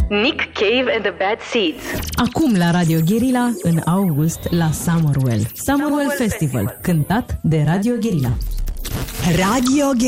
Nick Cave and the Bad Seeds. Acum la Radio Guerilla, în august, la Summerwell Festival, cântat de Radio Guerilla. Radio